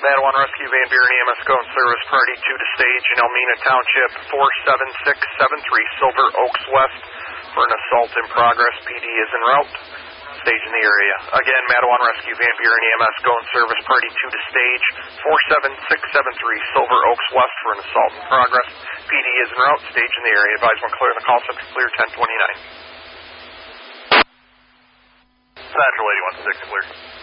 Madawan Rescue Van Buren EMS going service party 2 to stage in Elmina Township 47673 Silver Oaks West for an assault in progress. PD is en route. Stage in the area. Again, Madawan Rescue Van Buren EMS going service party 2 to stage 47673 Silver Oaks West for an assault in progress. PD is en route. Stage in the area. Advise when clear in the call center. Clear 1029. Satchel 816 clear.